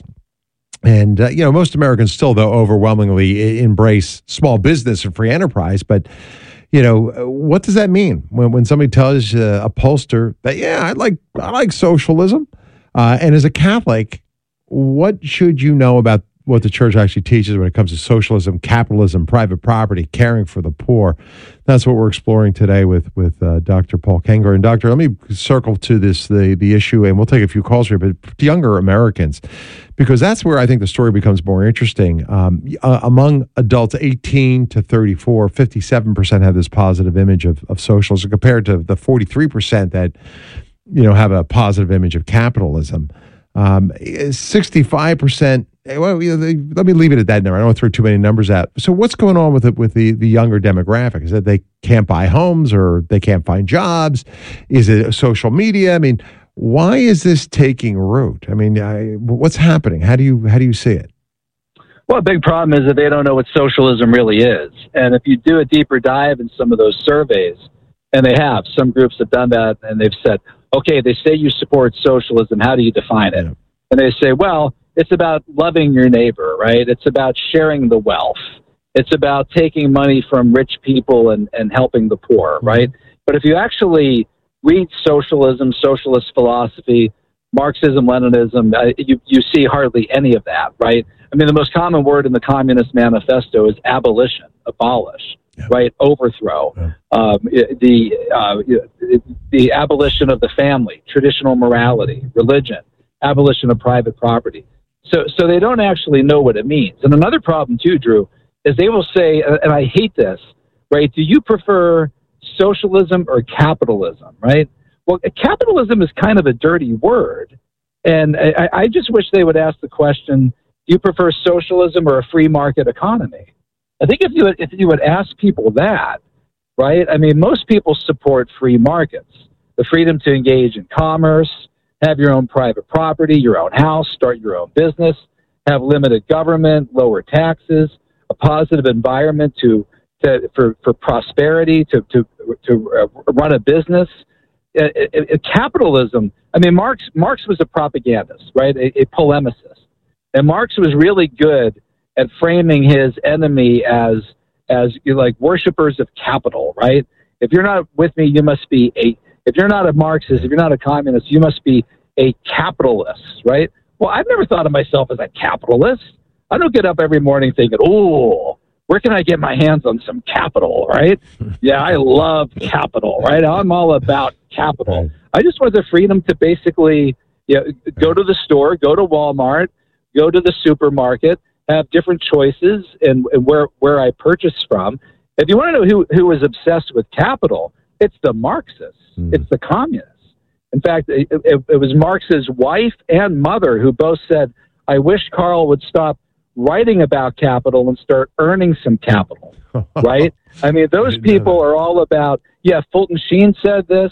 And, uh, you know, most Americans still, though, overwhelmingly embrace small business and free enterprise. But, you know, what does that mean when, when somebody tells uh, a pollster that, yeah, I like, I like socialism. Uh, and as a Catholic, what should you know about what the church actually teaches when it comes to socialism, capitalism, private property, caring for the poor? That's what we're exploring today with with uh, Doctor Paul Kengor. And Doctor, let me circle to this the the issue, and we'll take a few calls here, but younger Americans, because that's where I think the story becomes more interesting. Um, uh, among adults eighteen to thirty-four, fifty-seven percent have this positive image of, of socialism compared to the forty-three percent that, you know, have a positive image of capitalism. Um, sixty-five percent. Well, you know, they, let me leave it at that number. I don't want to throw too many numbers out. So what's going on with it with the, the younger demographic? Is that they can't buy homes or they can't find jobs? Is it social media? I mean, why is this taking root? I mean, I, what's happening? How do you how do you see it? Well, a big problem is that they don't know what socialism really is. And if you do a deeper dive in some of those surveys, and they have, some groups have done that, and they've said, okay, they say you support socialism. How do you define it? Yeah. And they say, well, it's about loving your neighbor, right? It's about sharing the wealth. It's about taking money from rich people and, and helping the poor, right? But if you actually read socialism, socialist philosophy, Marxism, Leninism, uh, you, you see hardly any of that, right? I mean, the most common word in the Communist Manifesto is abolition, abolish, yeah. right? Overthrow, yeah. um, the, uh, the abolition of the family, traditional morality, religion, abolition of private property. So, so they don't actually know what it means. And another problem too, Drew, is they will say, and I hate this, right? Do you prefer socialism or capitalism, right? Well, capitalism is kind of a dirty word. And I, I just wish they would ask the question, do you prefer socialism or a free market economy? I think if you, if you would ask people that, right? I mean, most people support free markets, the freedom to engage in commerce, have your own private property, your own house, start your own business, have limited government, lower taxes, a positive environment to, to for, for prosperity, to, to, to uh, run a business. Uh, uh, uh, capitalism, I mean, Marx, Marx was a propagandist, right? A, a polemicist. And Marx was really good at framing his enemy as, as you know, like worshipers of capital, right? If you're not with me, you must be a If you're not a Marxist, if you're not a communist, you must be a capitalist, right? Well, I've never thought of myself as a capitalist. I don't get up every morning thinking, oh, where can I get my hands on some capital, right? Yeah, I love capital, right? I'm all about capital. I just want the freedom to basically you know, go to the store, go to Walmart, go to the supermarket, have different choices in, in where, where I purchase from. If you want to know who, who is obsessed with capital, it's the Marxists. Mm. It's the communists. In fact, it, it, it was Marx's wife and mother who both said, I wish Karl would stop writing about capital and start earning some capital, right? I mean, those I people are all about, yeah, Fulton Sheen said this,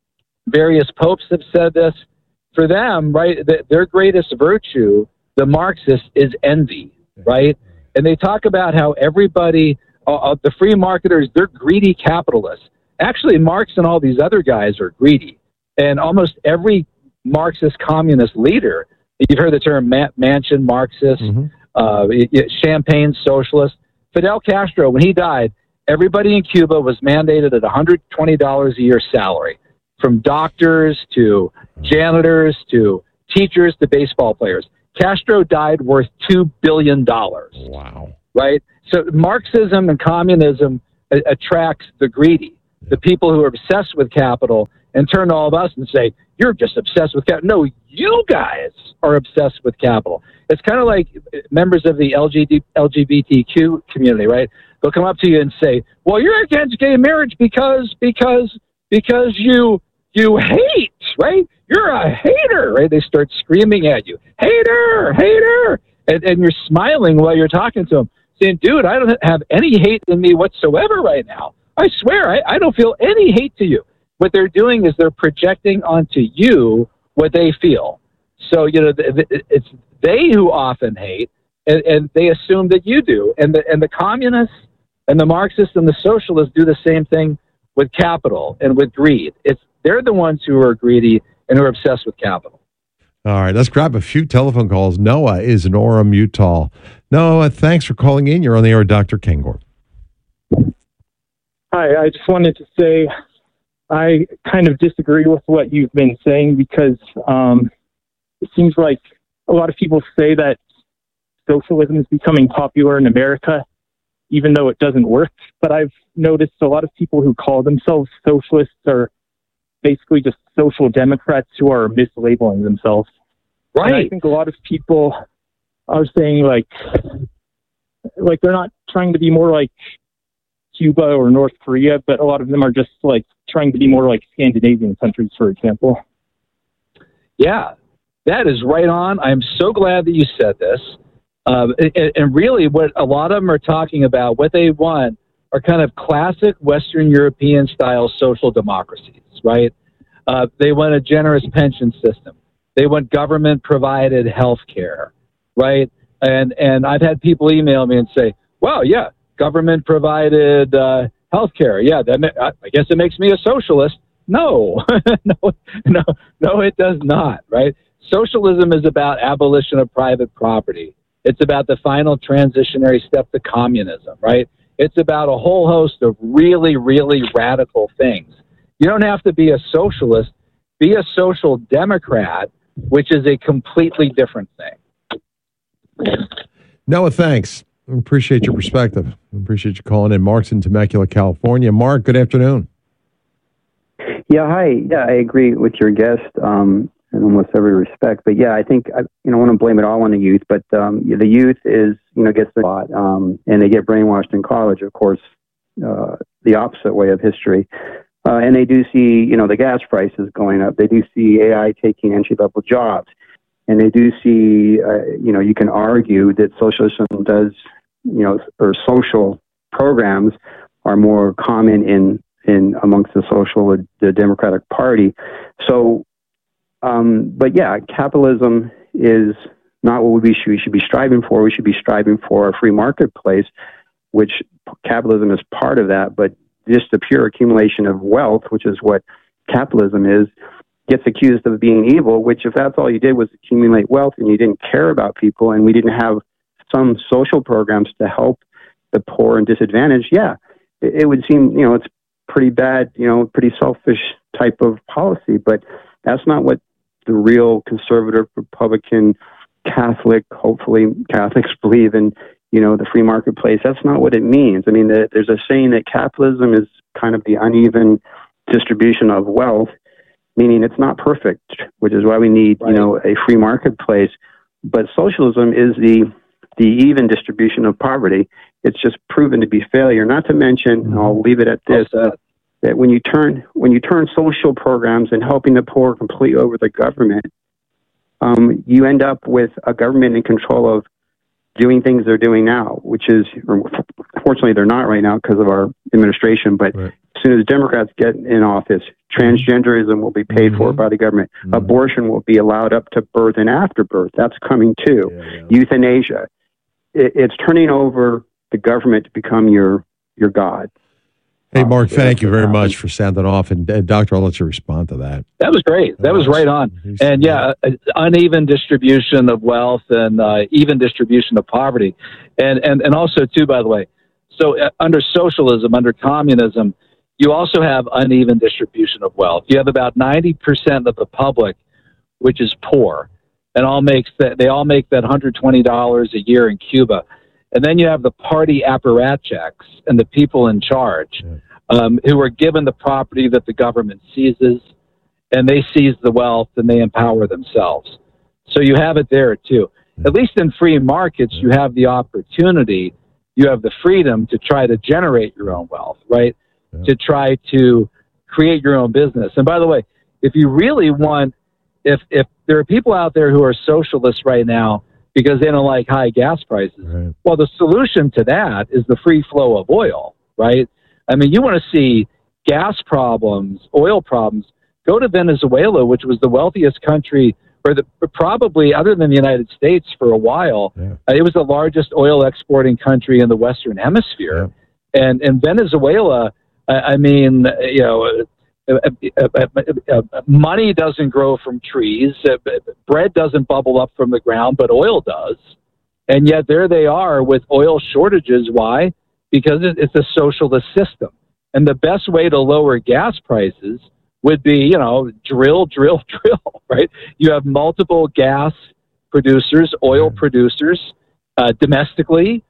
various popes have said this. For them, right, th- their greatest virtue, the Marxists, is envy, right? And they talk about how everybody, uh, the free marketers, they're greedy capitalists. Actually, Marx and all these other guys are greedy. And almost every Marxist communist leader, you've heard the term ma- Mansion Marxist, mm-hmm. uh, it, it, Champagne Socialist. Fidel Castro, when he died, everybody in Cuba was mandated at one hundred twenty dollars a year salary, from doctors to janitors to teachers to baseball players. Castro died worth two billion dollars. Wow. Right? So Marxism and communism a- attracts the greedy, the people who are obsessed with capital, and turn to all of us and say, you're just obsessed with capital. No, you guys are obsessed with capital. It's kind of like members of the L G B T Q community, right? They'll come up to you and say, well, you're against gay marriage because, because, because you, you hate, right? You're a hater, right? They start screaming at you, hater, hater. And, and you're smiling while you're talking to them, saying, dude, I don't have any hate in me whatsoever right now. I swear, I, I don't feel any hate to you. What they're doing is they're projecting onto you what they feel. So, you know, it's they who often hate, and, and they assume that you do. And the, and the communists and the Marxists and the socialists do the same thing with capital and with greed. It's they're the ones who are greedy and who are obsessed with capital. All right, let's grab a few telephone calls. Noah is in Orem, Utah. Noah, thanks for calling in. You're on the air with Doctor Kengor. Hi, I just wanted to say I kind of disagree with what you've been saying because um, it seems like a lot of people say that socialism is becoming popular in America, even though it doesn't work. But I've noticed a lot of people who call themselves socialists are basically just social democrats who are mislabeling themselves. Right. And I think a lot of people are saying like, like they're not trying to be more like Cuba or North Korea, but a lot of them are just like trying to be more like Scandinavian countries, for example. Yeah, that is right on. I'm so glad that you said this. Uh, and, and really what a lot of them are talking about, what they want are kind of classic Western European style social democracies, right? Uh, they want a generous pension system. They want government provided health care, right? And, and I've had people email me and say, well, yeah, government provided uh, health care. Yeah, that ma- I guess it makes me a socialist. No, no, no, no, it does not, right? Socialism is about abolition of private property. It's about the final transitionary step to communism, right? It's about a whole host of really, really radical things. You don't have to be a socialist. Be a social democrat, which is a completely different thing. Noah, thanks. I appreciate your perspective. I appreciate you calling in. Mark's in Temecula, California. Mark, good afternoon. Yeah, hi. Yeah, I agree with your guest um, in almost every respect. But yeah, I think I, you know, I want to blame it all on the youth. But um, the youth is, you know, gets a lot, um, and they get brainwashed in college. Of course, uh, the opposite way of history. Uh, and they do see, you know, the gas prices going up. They do see A I taking entry-level jobs. And they do see, uh, you know, you can argue that socialism does, you know, or social programs are more common in, in amongst the social, the Democratic Party. So, um, but yeah, capitalism is not what we should, we should be striving for. We should be striving for a free marketplace, which capitalism is part of that, but just the pure accumulation of wealth, which is what capitalism is, gets accused of being evil, which if that's all you did was accumulate wealth and you didn't care about people and we didn't have some social programs to help the poor and disadvantaged, yeah, it, it would seem, you know, it's pretty bad, you know, pretty selfish type of policy, but that's not what the real conservative, Republican, Catholic, hopefully Catholics believe in, you know, the free marketplace. That's not what it means. I mean, the, there's a saying that capitalism is kind of the uneven distribution of wealth, meaning it's not perfect, which is why we need, right. you know, a free marketplace. But socialism is the the even distribution of poverty. It's just proven to be failure. Not to mention, and I'll leave it at this, uh, that when you turn when you turn social programs and helping the poor completely over the government, um, you end up with a government in control of doing things they're doing now, which is, fortunately they're not right now because of our administration, but right. as soon as Democrats get in office, transgenderism will be paid mm-hmm. for by the government. Mm-hmm. Abortion will be allowed up to birth and after birth. That's coming too. Yeah, yeah. Euthanasia. It, it's turning over the government to become your, your God. Hey, Mark, thank you very much for sounding off. And, and Doctor, I'll let you respond to that. That was great. That was right on. And yeah, uh, uneven distribution of wealth and uh, even distribution of poverty. And, and, and also, too, by the way, so uh, under socialism, under communism, you also have uneven distribution of wealth. You have about ninety percent of the public, which is poor, and all makes that, they all make that one hundred twenty dollars a year in Cuba. And then you have the party apparatchiks and the people in charge um, who are given the property that the government seizes, and they seize the wealth and they empower themselves. So you have it there too. At least in free markets, you have the opportunity, you have the freedom to try to generate your own wealth, right? Yeah. To try to create your own business. And by the way, if you really want, if if there are people out there who are socialists right now because they don't like high gas prices. Right. Well, the solution to that is the free flow of oil, right? I mean, you want to see gas problems, oil problems. Go to Venezuela, which was the wealthiest country, or the, probably other than the United States for a while. Yeah. Uh, it was the largest oil exporting country in the Western Hemisphere. Yeah. And, and Venezuela, I, I mean, you know, Uh, uh, uh, uh, money doesn't grow from trees. Uh, bread doesn't bubble up from the ground, but oil does. And yet there they are with oil shortages. Why? Because it, it's a socialist system. And the best way to lower gas prices would be, you know, drill, drill, drill, right? You have multiple gas producers, oil producers, uh, domestically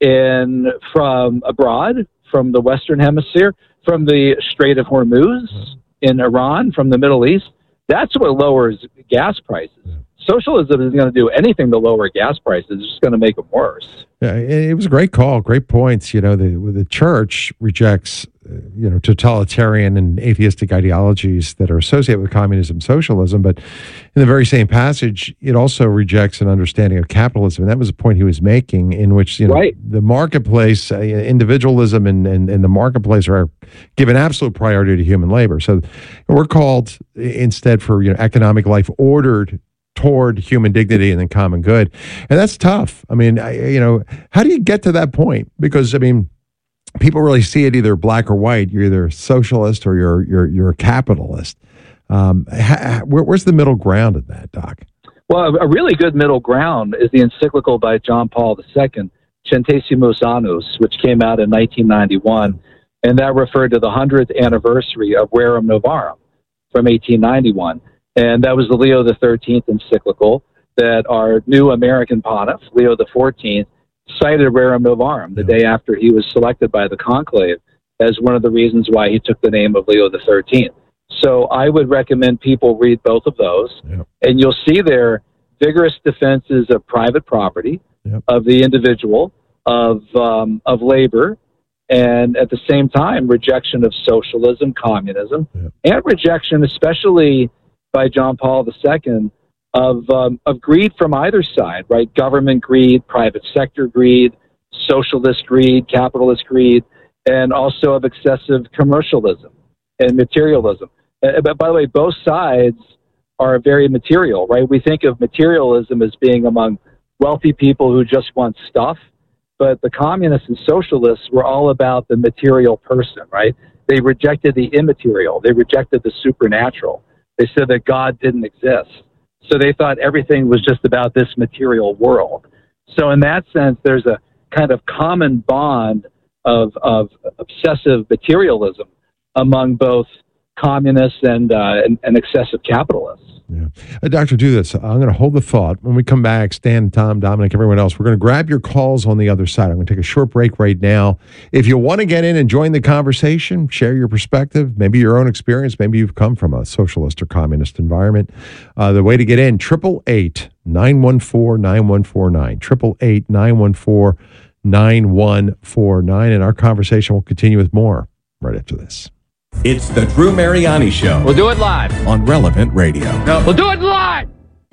and from abroad, from the Western Hemisphere, from the Strait of Hormuz in Iran, from the Middle East. That's what lowers gas prices. Socialism isn't going to do anything to lower gas prices. It's just going to make them worse. Yeah, it was a great call, great points. You know, the the church rejects, uh, you know, totalitarian and atheistic ideologies that are associated with communism, socialism. But in the very same passage, it also rejects an understanding of capitalism. And that was a point he was making, in which, you know, right. the marketplace, uh, individualism and, and, and the marketplace are given absolute priority to human labor. So we're called instead for, you know, economic life ordered toward human dignity and the common good. And that's tough. I mean, I, you know, how do you get to that point? Because, I mean, people really see it either black or white. You're either a socialist or you're you're you're a capitalist. Um, ha, where, where's the middle ground in that, Doc? Well, a really good middle ground is the encyclical by John Paul the Second, Centesimus Annus, which came out in nineteen ninety-one, and that referred to the hundredth anniversary of Rerum Novarum from eighteen ninety-one. And that was the Leo the thirteenth encyclical that our new American pontiff, Leo the fourteenth, cited Rerum Novarum the yeah. day after he was selected by the conclave as one of the reasons why he took the name of Leo the thirteenth. So I would recommend people read both of those, yeah. and you'll see there vigorous defenses of private property, yeah. of the individual, of um, of labor, and at the same time, rejection of socialism, communism, yeah. and rejection, especially by John Paul the Second, of um, of greed from either side, right? Government greed, private sector greed, socialist greed, capitalist greed, and also of excessive commercialism and materialism. Uh, but by the way, both sides are very material, right? We think of materialism as being among wealthy people who just want stuff, but the communists and socialists were all about the material person, right? They rejected the immaterial. They rejected the supernatural. They said that God didn't exist. So they thought everything was just about this material world. So in that sense, there's a kind of common bond of, of obsessive materialism among both communists and, uh, and, and excessive capitalists. Yeah. Uh, Doctor, do this. I'm going to hold the thought. When we come back, Stan, Tom, Dominic, everyone else, we're going to grab your calls on the other side. I'm going to take a short break right now. If you want to get in and join the conversation, share your perspective, maybe your own experience, maybe you've come from a socialist or communist environment, uh, the way to get in, eight eight eight, nine one four, nine one four nine, eight eight eight, nine one four, nine one four nine, and our conversation will continue with more right after this. It's the Drew Mariani Show. We'll do it live. On Relevant Radio. No, we'll do it live.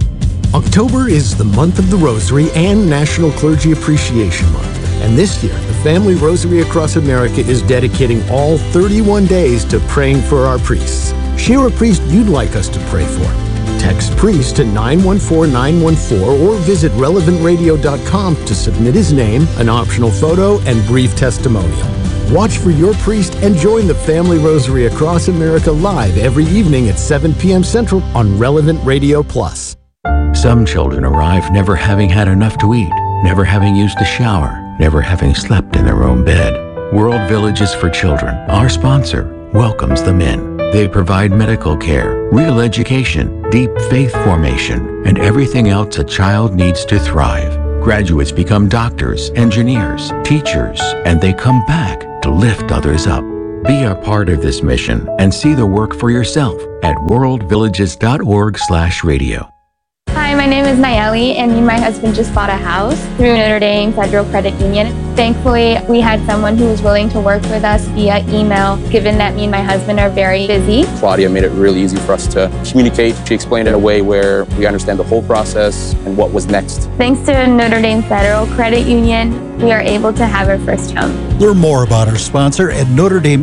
October is the month of the Rosary and National Clergy Appreciation Month. And this year, the Family Rosary across America is dedicating all thirty-one days to praying for our priests. Share a priest you'd like us to pray for. Text priest to nine one four nine one four or visit relevant radio dot com to submit his name, an optional photo, and brief testimonial. Watch for your priest and join the Family Rosary across America live every evening at seven p.m. Central on Relevant Radio Plus. Some children arrive never having had enough to eat, never having used a shower, never having slept in their own bed. World Villages for Children, our sponsor, welcomes them in. They provide medical care, real education, deep faith formation, and everything else a child needs to thrive. Graduates become doctors, engineers, teachers, and they come back to lift others up. Be a part of this mission and see the work for yourself at worldvillages.org slash radio. Hi, my name is Nayeli, and me and my husband just bought a house through Notre Dame Federal Credit Union. Thankfully, we had someone who was willing to work with us via email, given that me and my husband are very busy. Claudia made it really easy for us to communicate. She explained it in a way where we understand the whole process and what was next. Thanks to Notre Dame Federal Credit Union, we are able to have our first home. Learn more about our sponsor at Notre Dame